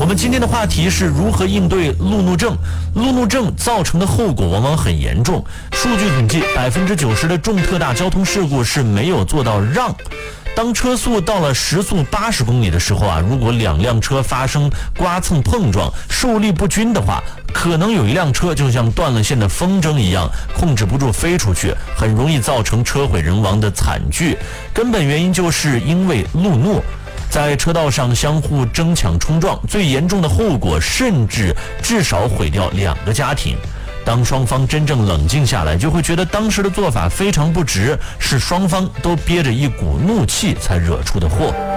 们今天的话题是如何应对路怒症。路怒症造成的后果往往很严重。数据统计，90%的重特大交通事故是没有做到让。当车速到了时速80公里的时候啊，如果两辆车发生刮蹭碰撞，受力不均的话，可能有一辆车就像断了线的风筝一样，控制不住飞出去，很容易造成车毁人亡的惨剧。根本原因就是因为路怒。在车道上相互争抢冲撞，最严重的后果甚至至少毁掉2个家庭。当双方真正冷静下来，就会觉得当时的做法非常不值，是双方都憋着一股怒气才惹出的祸。